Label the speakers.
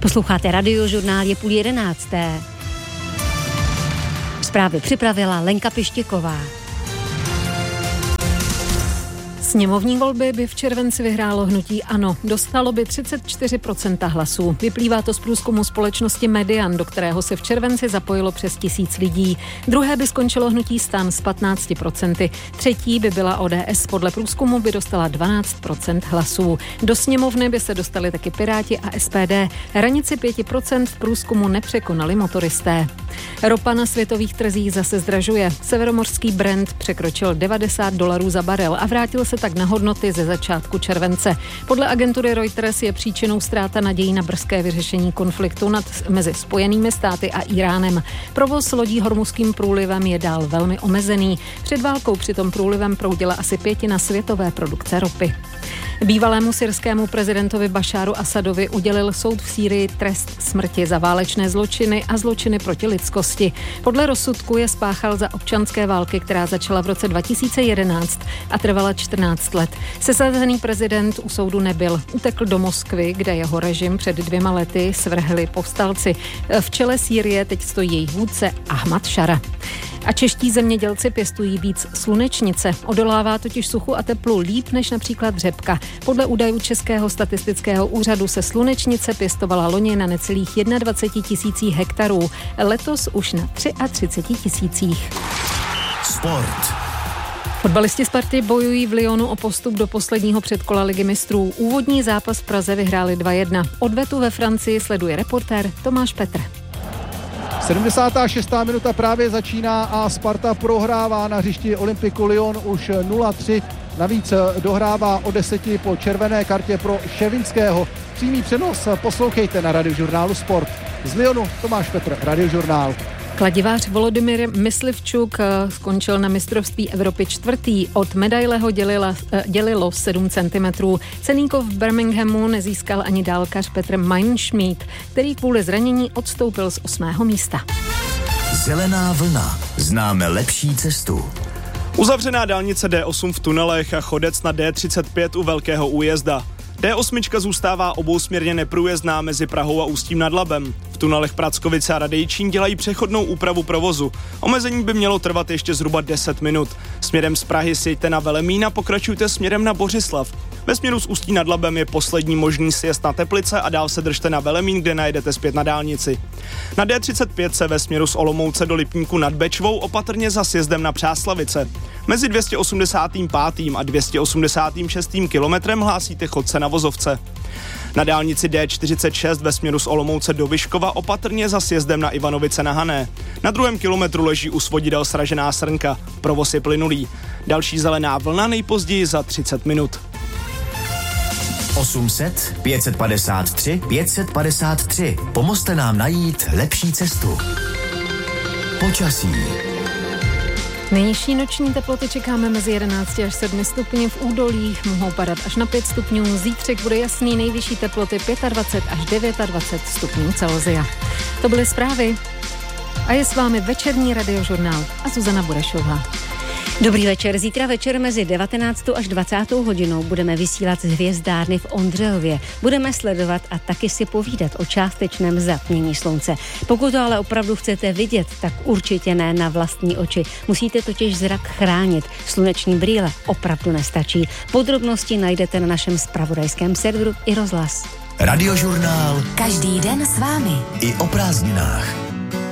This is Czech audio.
Speaker 1: Posloucháte Radiožurnál, je 10:30. Zprávy připravila Lenka Pištěková.
Speaker 2: Sněmovní volby by v červenci vyhrálo hnutí ANO. Dostalo by 34% hlasů. Vyplývá to z průzkumu společnosti Median, do kterého se v červenci zapojilo přes 1000 lidí. Druhé by skončilo hnutí STAN s 15%. Třetí by byla ODS. Podle průzkumu by dostala 12% hlasů. Do sněmovny by se dostali taky Piráti a SPD. Hranici 5% v průzkumu nepřekonali motoristé. Ropa na světových trzích zase zdražuje. Severomořský Brent překročil $90 za barel a vrátil se tak na hodnoty ze začátku července. Podle agentury Reuters je příčinou ztráta nadějí na brzké vyřešení konfliktu mezi Spojenými státy a Iránem. Provoz lodí Hormuzským průlivem je dál velmi omezený. Před válkou přitom průlivem proudila asi 1/5 světové produkce ropy. Bývalému syrskému prezidentovi Bašáru Asadovi udělil soud v Sýrii trest smrti za válečné zločiny a zločiny proti lidskosti. Podle rozsudku je spáchal za občanské války, která začala v roce 2011 a trvala 14 let. Sesazený prezident u soudu nebyl. Utekl do Moskvy, kde jeho režim před 2 lety svrhli povstalci. V čele Sýrie teď stojí její vůdce Ahmad Šara. A čeští zemědělci pěstují víc slunečnice. Odolává totiž suchu a teplu líp než například řepka. Podle údajů Českého statistického úřadu se slunečnice pěstovala loni na necelých 21 000 hektarů. Letos už na 33 000.
Speaker 3: Sport.
Speaker 2: Fotbalisti Sparty bojují v Lyonu o postup do posledního předkola Ligy mistrů. Úvodní zápas v Praze vyhráli 2-1. Odvetu ve Francii sleduje reportér Tomáš Petr.
Speaker 4: 76. minuta právě začíná a Sparta prohrává na hřišti Olympiku Lyon už 0-3. Navíc dohrává o 10 po červené kartě pro Ševinského. Přímý přenos poslouchejte na Radiožurnálu Sport. Z Lyonu Tomáš Petr, Radiožurnál.
Speaker 2: Kladivář Volodymyr Myslivčuk skončil na mistrovství Evropy 4. Od medaile ho dělilo 7 cm. Cenníkov v Birminghamu nezískal ani dálkař Petr Meinschmidt, který kvůli zranění odstoupil z 8. místa.
Speaker 3: Zelená vlna. Známe lepší cestu.
Speaker 5: Uzavřená dálnice D8 v tunelech a chodec na D35 u Velkého Újezda. D8 zůstává obousměrně neprůjezdná mezi Prahou a Ústím nad Labem. V tunelech Prackovice a Radejčín dělají přechodnou úpravu provozu. Omezení by mělo trvat ještě zhruba 10 minut. Směrem z Prahy sjeďte na Velemín a pokračujte směrem na Bořislav. Ve směru z Ústí nad Labem je poslední možný sjezd na Teplice a dál se držte na Velemín, kde najdete zpět na dálnici. Na D35 se ve směru z Olomouce do Lipníku nad Bečvou opatrně za sjezdem na Přáslavice. Mezi 285. a 286. kilometrem hlásíte chodce na vozovce. Na dálnici D46 ve směru z Olomouce do Vyškova opatrně za sjezdem na Ivanovice na Hané. Na 2. kilometru leží u svodidel sražená srnka. Provoz je plynulý. Další zelená vlna nejpozději za 30 minut.
Speaker 3: 800 553 553. Pomozte nám najít lepší cestu. Počasí.
Speaker 2: Nejnižší noční teploty čekáme mezi 11 až 7 stupni, v údolích mohou padat až na 5 stupňů, zítřek bude jasný, nejvyšší teploty 25 až 29 stupňů Celsia. To byly zprávy a je s vámi večerní Radiožurnál a Zuzana Burešová.
Speaker 1: Dobrý večer. Zítra večer mezi 19. až 20. hodinou budeme vysílat z hvězdárny v Ondřejově. Budeme sledovat a taky si povídat o částečném zatmění slunce. Pokud to ale opravdu chcete vidět, tak určitě ne na vlastní oči. Musíte totiž zrak chránit. Sluneční brýle opravdu nestačí. Podrobnosti najdete na našem zpravodajském serveru iRozhlas.
Speaker 3: Radiožurnál.
Speaker 6: Každý den s vámi.
Speaker 3: I o prázdninách.